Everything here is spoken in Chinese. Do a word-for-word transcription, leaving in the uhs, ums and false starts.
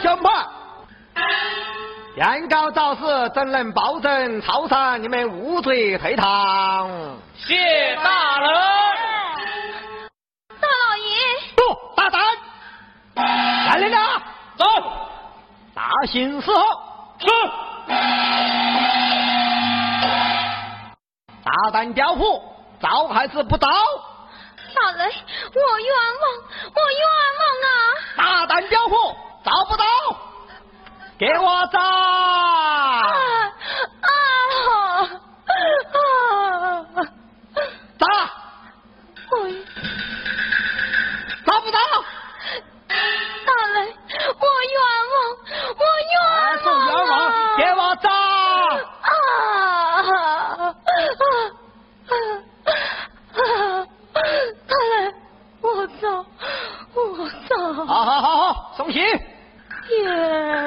兄们，原告肇事，怎能保证超生你们无罪退堂？ 谢大人。 大老爷。 不，大胆！来人呐！ 走。 大刑伺候。 是。 大胆刁护，招还是不招？ 大人，我冤枉，我冤枉啊！ 大胆刁护，招不招？给我招！ 啊啊啊！ 招！ 我招不招？ 大人，我冤枉，我冤枉、啊！ 冤枉！给我招！ 啊啊啊！大人，我招，我招。 好好好好，送行。